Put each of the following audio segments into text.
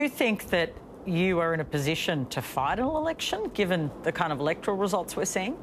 Do you think that you are in a position to fight an election, given the kind of electoral results we're seeing?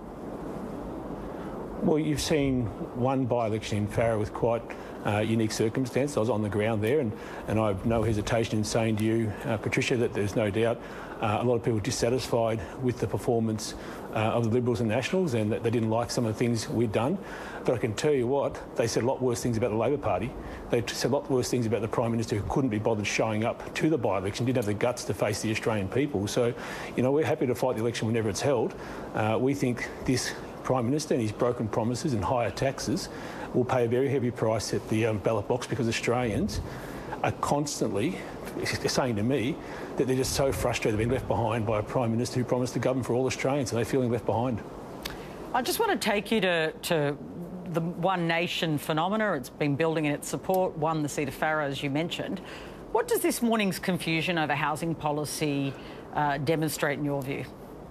Well, you've seen one by-election in Farrer with quite unique circumstances. I was on the ground there, and I have no hesitation in saying to you, Patricia, that there's no doubt a lot of people dissatisfied with the performance of the Liberals and Nationals, and that they didn't like some of the things we'd done. But I can tell you what, they said a lot worse things about the Labor Party. They said a lot worse things about the Prime Minister, who couldn't be bothered showing up to the by-election, didn't have the guts to face the Australian people. So, you know, we're happy to fight the election whenever it's held. We think this Prime Minister and his broken promises and higher taxes will pay a very heavy price at the ballot box, because Australians are constantly saying to me that they're just so frustrated they've been left behind by a Prime Minister who promised to govern for all Australians, and they're feeling left behind. I just want to take you to the One Nation phenomena. It's been building in its support, won the seat of Farrer, as you mentioned. What does this morning's confusion over housing policy demonstrate in your view?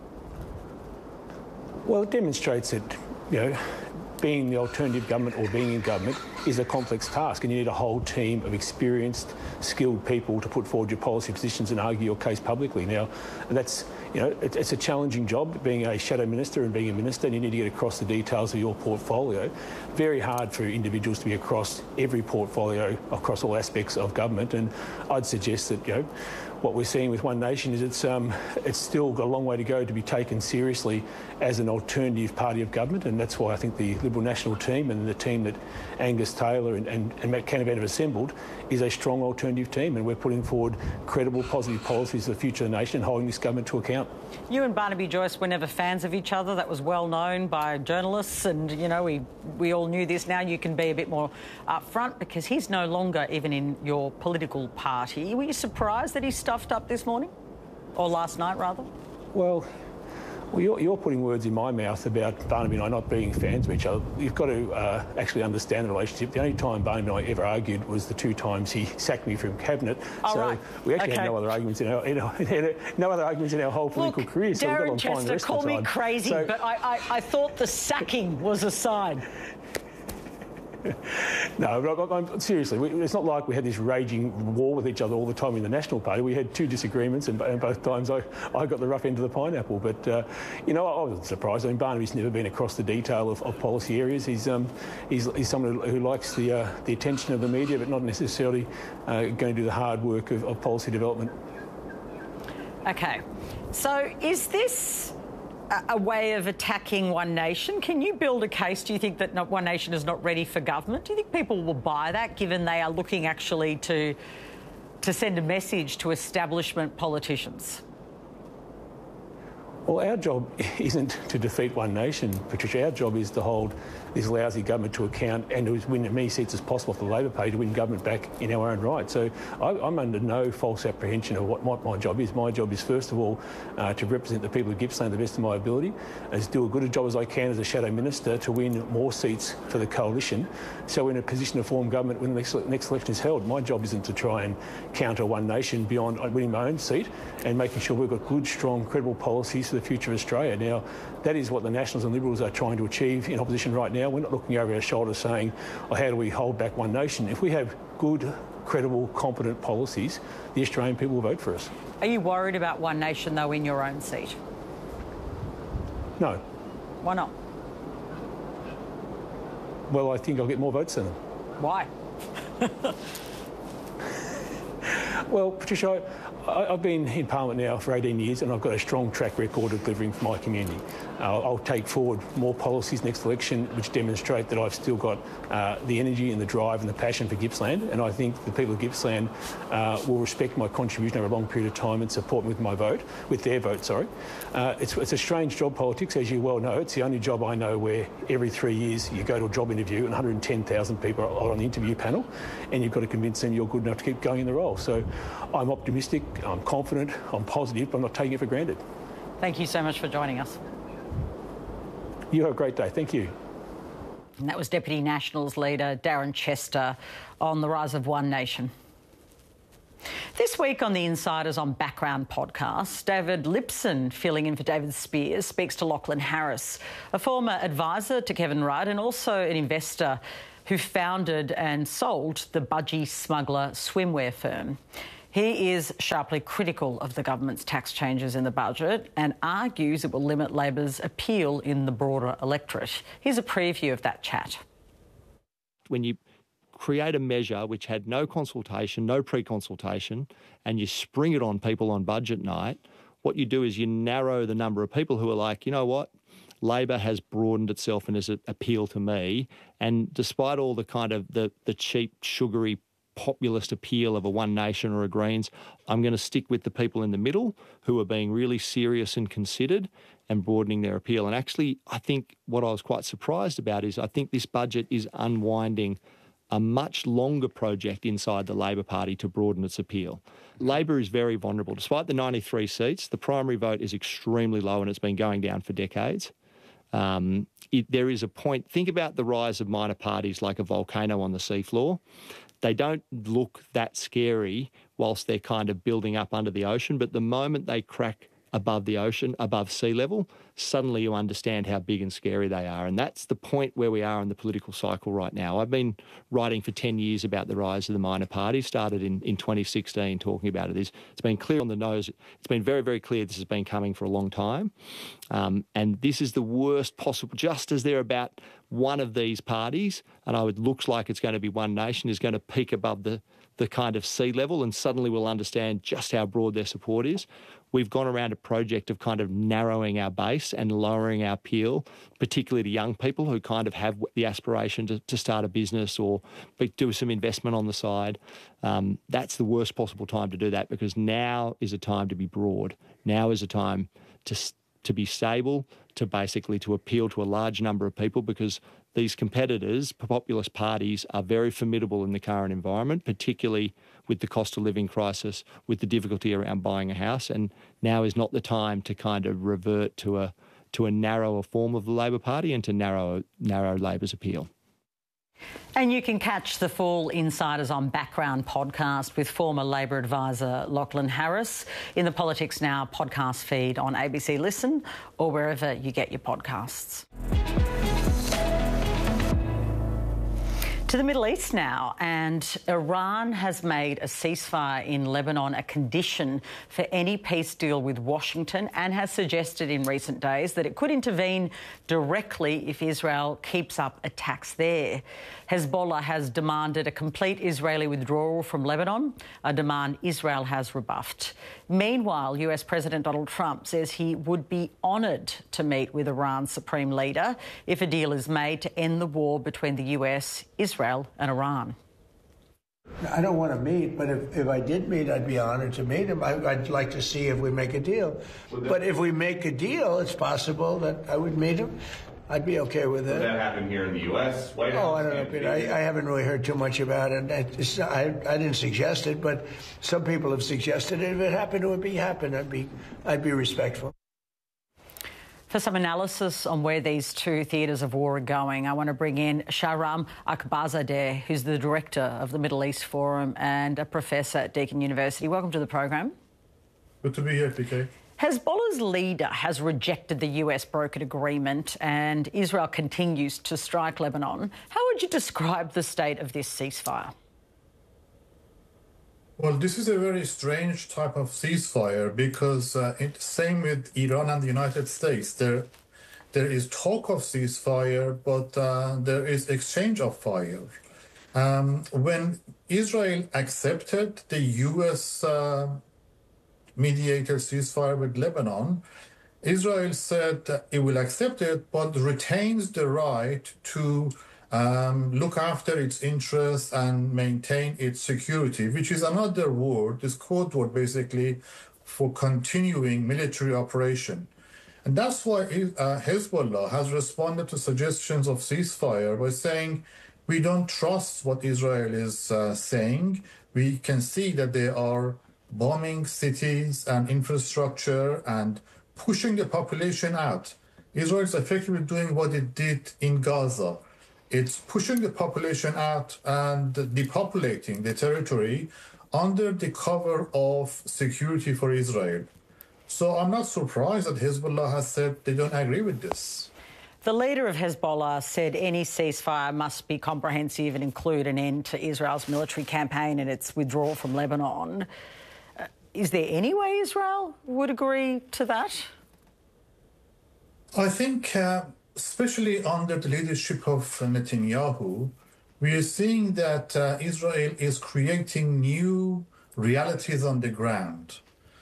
Well, it demonstrates that, you know, being the alternative government or being in government is a complex task, and you need a whole team of experienced, skilled people to put forward your policy positions and argue your case publicly. Now, that's, you know, it's a challenging job, being a shadow minister and being a minister, and you need to get across the details of your portfolio. Very hard for individuals to be across every portfolio, across all aspects of government, and I'd suggest that, you know, what we're seeing with One Nation is it's still got a long way to go to be taken seriously as an alternative party of government, and that's why I think the Liberal National team and the team that Angus Taylor and Matt Canavan have assembled is a strong alternative team, and we're putting forward credible, positive policies for the future of the nation and holding this government to account. You and Barnaby Joyce were never fans of each other. That was well known by journalists, and, you know, we all knew this. Now you can be a bit more upfront because he's no longer even in your political party. Were you surprised that he stuffed up this morning? Or last night, rather? Well, you're putting words in my mouth about Barnaby and I not being fans of each other. You've got to actually understand the relationship. The only time Barnaby and I ever argued was the two times he sacked me from cabinet. Oh, so right. We actually had no other arguments in our no other arguments in our whole political career. So Darren Chester, call me crazy, but I thought the sacking was a sign. No, seriously, it's not like we had this raging war with each other all the time in the National Party. We had two disagreements, and both times I got the rough end of the pineapple. But, you know, I wasn't surprised. I mean, Barnaby's never been across the detail of policy areas. He's someone who likes the attention of the media, but not necessarily going to do the hard work of policy development. OK. So is this a way of attacking One Nation? Can you build a case, do you think, that One Nation is not ready for government? Do you think people will buy that, given they are looking actually to send a message to establishment politicians? Well, our job isn't to defeat One Nation, Patricia. Our job is to hold this lousy government to account and to win as many seats as possible for the Labor Party to win government back in our own right. So I'm under no false apprehension of what my job is. My job is, first of all, to represent the people of Gippsland to the best of my ability, is do a good a job as I can as a shadow minister to win more seats for the coalition, so we're in a position to form government when the next election is held. My job isn't to try and counter One Nation beyond winning my own seat and making sure we've got good, strong, credible policies for the future of Australia. Now, that is what the Nationals and Liberals are trying to achieve in opposition right now. We're not looking over our shoulder saying, oh, how do we hold back One Nation? If we have good, credible, competent policies, the Australian people will vote for us. Are you worried about One Nation, though, in your own seat? No. Why not? Well, I think I'll get more votes than them. Why? Well, Patricia, I've been in Parliament now for 18 years and I've got a strong track record of delivering for my community. I'll take forward more policies next election which demonstrate that I've still got the energy and the drive and the passion for Gippsland, and I think the people of Gippsland will respect my contribution over a long period of time and support me with their vote. It's a strange job, politics, as you well know. It's the only job I know where every 3 years you go to a job interview and 110,000 people are on the interview panel and you've got to convince them you're good enough to keep going in the role. So I'm optimistic, I'm confident, I'm positive, but I'm not taking it for granted. Thank you so much for joining us. You have a great day. Thank you. And that was Deputy Nationals leader Darren Chester on the rise of One Nation. This week on the Insiders on Background podcast, David Lipson, filling in for David Spears, speaks to Lachlan Harris, a former advisor to Kevin Rudd and also an investor who founded and sold the budgie smuggler swimwear firm. He is sharply critical of the government's tax changes in the budget and argues it will limit Labor's appeal in the broader electorate. Here's a preview of that chat. When you create a measure which had no consultation, no pre-consultation, and you spring it on people on budget night, what you do is you narrow the number of people who are like, you know what, Labor has broadened itself in its appeal to me, and despite all the kind of the cheap, sugary, populist appeal of a One Nation or a Greens, I'm going to stick with the people in the middle who are being really serious and considered and broadening their appeal. And actually, I think what I was quite surprised about is I think this budget is unwinding a much longer project inside the Labor Party to broaden its appeal. Labor is very vulnerable. Despite the 93 seats, the primary vote is extremely low and it's been going down for decades. There is a point, think about the rise of minor parties like a volcano on the seafloor. They don't look that scary whilst they're kind of building up under the ocean, but the moment they crack above the ocean, above sea level, suddenly you understand how big and scary they are. And that's the point where we are in the political cycle right now. I've been writing for 10 years about the rise of the minor parties, started in 2016 talking about it. It's been clear on the nose. It's been very, very clear this has been coming for a long time. And this is the worst possible, just as they're about one of these parties, and it looks like it's going to be One Nation, is going to peak above the kind of sea level, and suddenly we'll understand just how broad their support is. We've gone around a project of kind of narrowing our base and lowering our appeal, particularly to young people who kind of have the aspiration to start a business or do some investment on the side. That's the worst possible time to do that, because now is a time to be broad. Now is a time to be stable, to basically to appeal to a large number of people, because these competitors, populist parties, are very formidable in the current environment, particularly with the cost of living crisis, with the difficulty around buying a house. And now is not the time to kind of revert to a narrower form of the Labor Party and to narrow Labor's appeal. And you can catch the full Insiders on Background podcast with former Labor advisor Lachlan Harris in the Politics Now podcast feed on ABC Listen or wherever you get your podcasts. To the Middle East now, and Iran has made a ceasefire in Lebanon a condition for any peace deal with Washington, and has suggested in recent days that it could intervene directly if Israel keeps up attacks there. Hezbollah has demanded a complete Israeli withdrawal from Lebanon, a demand Israel has rebuffed. Meanwhile, US President Donald Trump says he would be honoured to meet with Iran's supreme leader if a deal is made to end the war between the US, Israel and Iran. I don't want to meet, but if I did meet, I'd be honored to meet him. I'd like to see if we make a deal. But if we make a deal, it's possible that I would meet him. I'd be okay with it. Would that happen here in the U.S.? White House? Oh, I don't know, Peter. I haven't really heard too much about it. I didn't suggest it, but some people have suggested it. If it happened, it would happen. I'd be respectful. For some analysis on where these two theatres of war are going, I want to bring in Shahram Akbarzadeh, who's the director of the Middle East Forum and a professor at Deakin University. Welcome to the program. Good to be here, PK. Hezbollah's leader has rejected the US brokered agreement and Israel continues to strike Lebanon. How would you describe the state of this ceasefire? Well, this is a very strange type of ceasefire because it's same with Iran and the United States. There is talk of ceasefire, but there is exchange of fire. When Israel accepted the U.S. mediated ceasefire with Lebanon, Israel said that it will accept it, but retains the right to look after its interests and maintain its security, which is another word, this code word basically, for continuing military operation. And that's why Hezbollah has responded to suggestions of ceasefire by saying, we don't trust what Israel is saying. We can see that they are bombing cities and infrastructure and pushing the population out. Israel is effectively doing what it did in Gaza. It's pushing the population out and depopulating the territory under the cover of security for Israel. So I'm not surprised that Hezbollah has said they don't agree with this. The leader of Hezbollah said any ceasefire must be comprehensive and include an end to Israel's military campaign and its withdrawal from Lebanon. is there any way Israel would agree to that? I think, especially under the leadership of Netanyahu, we are seeing that Israel is creating new realities on the ground.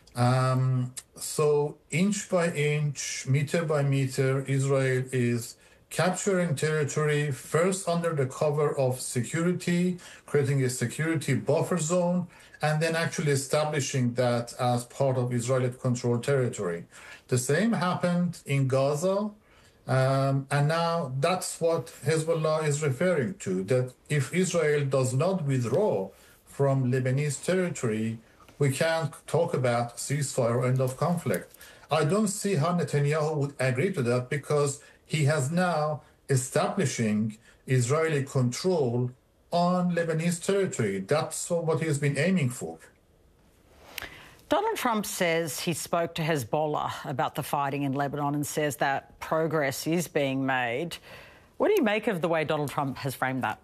So inch by inch, meter by meter, Israel is capturing territory, first under the cover of security, creating a security buffer zone, and then actually establishing that as part of Israeli-controlled territory. The same happened in Gaza, and now that's what Hezbollah is referring to, that if Israel does not withdraw from Lebanese territory, we can't talk about ceasefire or end of conflict. I don't see how Netanyahu would agree to that, because he has now establishing Israeli control on Lebanese territory. That's what he's been aiming for. Donald Trump says he spoke to Hezbollah about the fighting in Lebanon and says that progress is being made. What do you make of the way Donald Trump has framed that?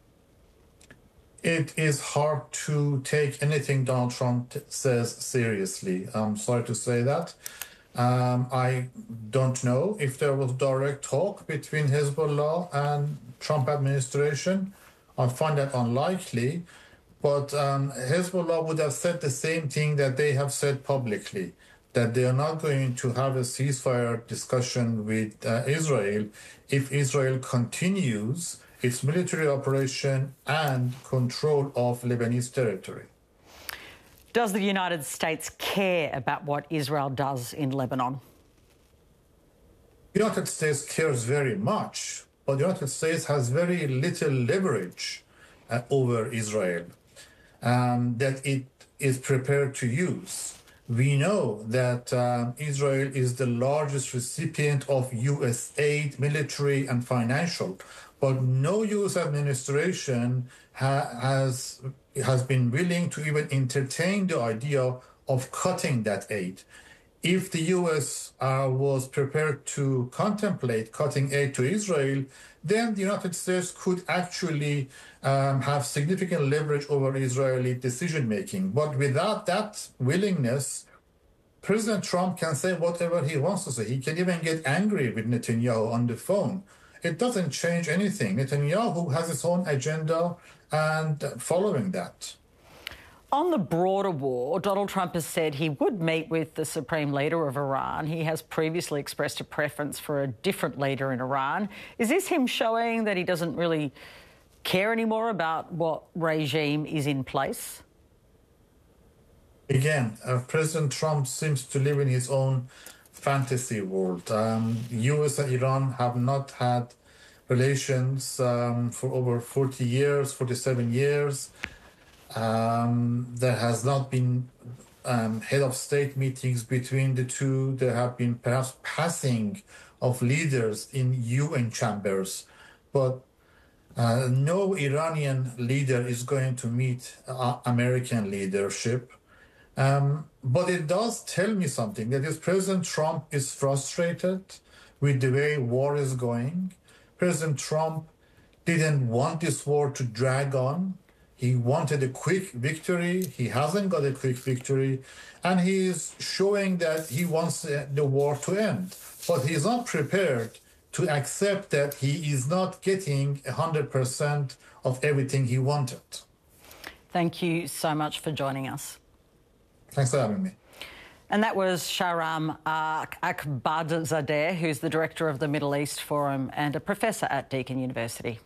It is hard to take anything Donald Trump says seriously. I'm sorry to say that. I don't know if there was direct talk between Hezbollah and Trump administration. I find that unlikely. But Hezbollah would have said the same thing that they have said publicly, that they are not going to have a ceasefire discussion with Israel if Israel continues its military operation and control of Lebanese territory. Does the United States care about what Israel does in Lebanon? The United States cares very much, but the United States has very little leverage over Israel that it is prepared to use. We know that Israel is the largest recipient of U.S. aid, military and financial, but no U.S. administration has been willing to even entertain the idea of cutting that aid. If the U.S. was prepared to contemplate cutting aid to Israel, then the United States could actually have significant leverage over Israeli decision-making. But without that willingness, President Trump can say whatever he wants to say. He can even get angry with Netanyahu on the phone. It doesn't change anything. Netanyahu has his own agenda and following that. On the broader war, Donald Trump has said he would meet with the supreme leader of Iran. He has previously expressed a preference for a different leader in Iran. Is this him showing that he doesn't really care anymore about what regime is in place? Again, President Trump seems to live in his own fantasy world. U.S. and Iran have not had relations for over 40 years, 47 years. There has not been head of state meetings between the two. There have been perhaps passing of leaders in UN chambers, but no Iranian leader is going to meet American leadership. But it does tell me something, that is President Trump is frustrated with the way war is going. President Trump didn't want this war to drag on. He wanted a quick victory. He hasn't got a quick victory. And he is showing that he wants the war to end. But he's not prepared to accept that he is not getting 100% of everything he wanted. Thank you so much for joining us. Thanks for having me. And that was Shahram Akbadzadeh, who's the director of the Middle East Forum and a professor at Deakin University.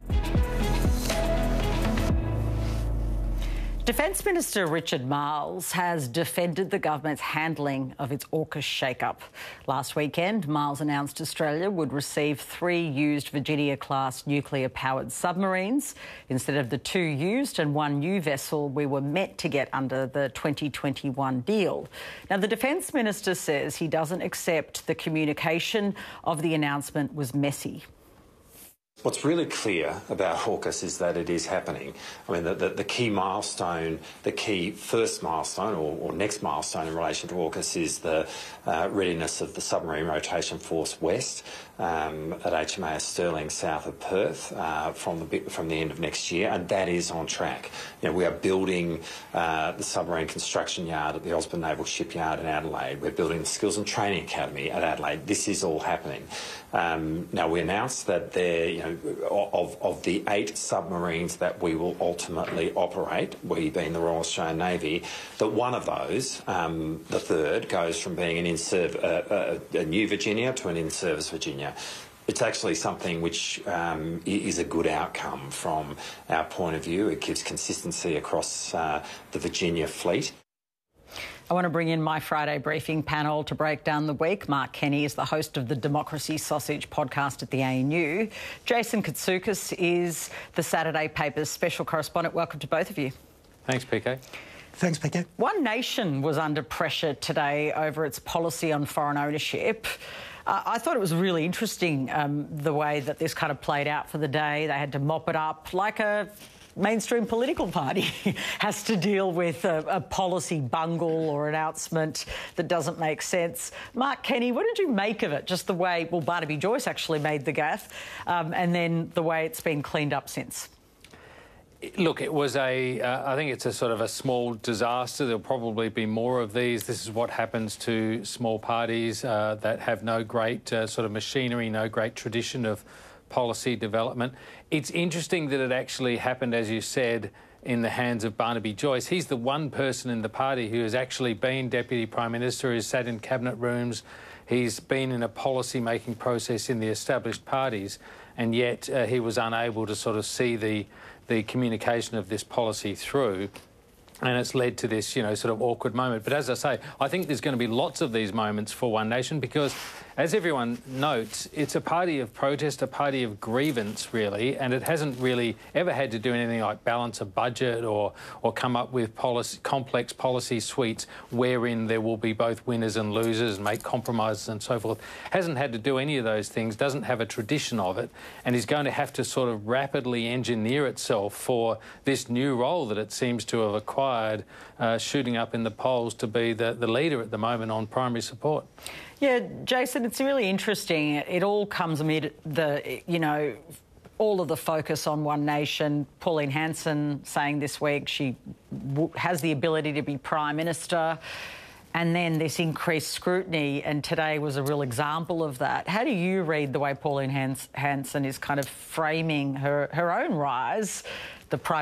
Defence Minister Richard Marles has defended the government's handling of its AUKUS shake-up. Last weekend, Marles announced Australia would receive 3 used Virginia-class nuclear-powered submarines instead of the 2 used and 1 new vessel we were meant to get under the 2021 deal. Now, the Defence Minister says he doesn't accept the communication of the announcement was messy. What's really clear about AUKUS is that it is happening. I mean, the key milestone, the key first milestone or next milestone in relation to AUKUS is the readiness of the Submarine Rotation Force West at HMAS Stirling south of Perth from the end of next year, and that is on track. You know, we are building the submarine construction yard at the Osborne Naval Shipyard in Adelaide. We're building the Skills and Training Academy at Adelaide. This is all happening. Now, we announced that of the 8 submarines that we will ultimately operate, we being the Royal Australian Navy, that one of those, the third, goes from being a new Virginia to an in-service Virginia. It's actually something which is a good outcome from our point of view. It gives consistency across the Virginia fleet. I want to bring in my Friday briefing panel to break down the week. Mark Kenny is the host of the Democracy Sausage podcast at the ANU. Jason Katsoukas is the Saturday Paper's special correspondent. Welcome to both of you. Thanks, PK. Thanks, PK. One Nation was under pressure today over its policy on foreign ownership. I thought it was really interesting the way that this kind of played out for the day. They had to mop it up like a mainstream political party has to deal with a policy bungle or announcement that doesn't make sense. Mark Kenny, what did you make of it? Just the way, well, Barnaby Joyce actually made the gaffe, and then the way it's been cleaned up since. Look, it was I think it's a sort of a small disaster. There'll probably be more of these. This is what happens to small parties that have no great sort of machinery, no great tradition of policy development. It's interesting that it actually happened, as you said, in the hands of Barnaby Joyce. He's the one person in the party who has actually been Deputy Prime Minister, who's sat in cabinet rooms. He's been in a policy-making process in the established parties, and yet he was unable to sort of see the communication of this policy through. And it's led to this, you know, sort of awkward moment. But as I say, I think there's going to be lots of these moments for One Nation because, as everyone notes, it's a party of protest, a party of grievance, really, and it hasn't really ever had to do anything like balance a budget or come up with complex policy suites wherein there will be both winners and losers and make compromises and so forth. Hasn't had to do any of those things, doesn't have a tradition of it, and is going to have to sort of rapidly engineer itself for this new role that it seems to have acquired, shooting up in the polls to be the leader at the moment on primary support. Yeah, Jason, it's really interesting. It all comes amid the, you know, all of the focus on One Nation. Pauline Hanson saying this week she has the ability to be Prime Minister, and then this increased scrutiny, and today was a real example of that. How do you read the way Pauline Hanson is kind of framing her own rise, the Prime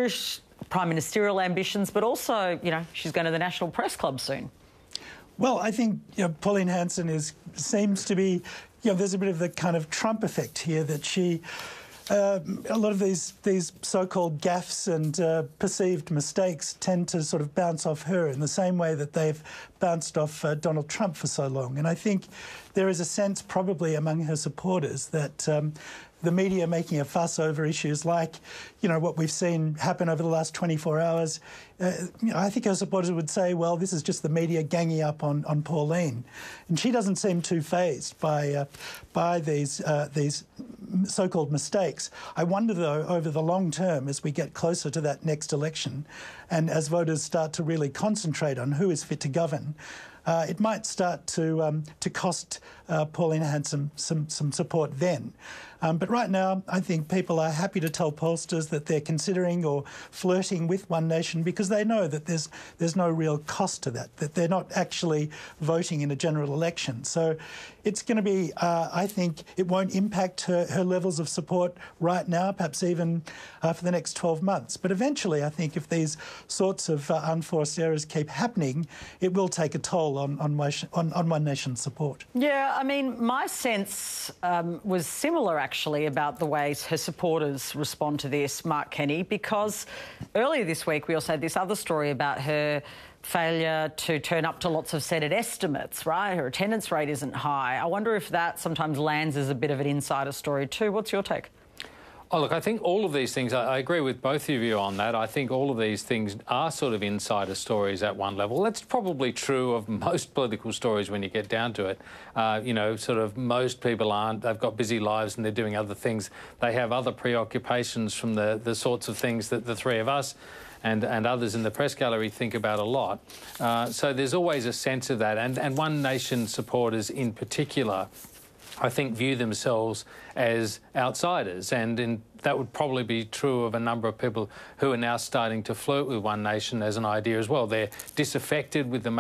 Ministerial ambitions, but also, you know, she's going to the National Press Club soon? Well, I think Pauline Hanson seems to be, there's a bit of the kind of Trump effect here that she, a lot of these so-called gaffes and perceived mistakes tend to sort of bounce off her in the same way that they've bounced off Donald Trump for so long. And I think there is a sense probably among her supporters that the media making a fuss over issues like, what we've seen happen over the last 24 hours. I think her supporters would say, well, this is just the media ganging up on Pauline. And she doesn't seem too fazed by these so-called mistakes. I wonder, though, over the long term, as we get closer to that next election and as voters start to really concentrate on who is fit to govern, it might start to cost Pauline Hanson some support then. But right now, I think people are happy to tell pollsters that they're considering or flirting with One Nation because they know that there's no real cost to that they're not actually voting in a general election. So it's going to be, I think, it won't impact her levels of support right now, perhaps even for the next 12 months. But eventually, I think if these sorts of unforced errors keep happening, it will take a toll on One Nation's support. Yeah, I mean, my sense was similar, actually, about the ways her supporters respond to this, Mark Kenny, because earlier this week we also had this other story about her failure to turn up to lots of Senate estimates, right? Her attendance rate isn't high. I wonder if that sometimes lands as a bit of an insider story too. What's your take? Oh, look, I think all of these things, I agree with both of you on that. I think all of these things are sort of insider stories at one level. That's probably true of most political stories when you get down to it. You know, sort of most people aren't. They've got busy lives and they're doing other things. They have other preoccupations from the sorts of things that the three of us and others in the press gallery think about a lot. So there's always a sense of that. And One Nation supporters in particular, I think, view themselves as outsiders, and that would probably be true of a number of people who are now starting to flirt with One Nation as an idea as well. They're disaffected with the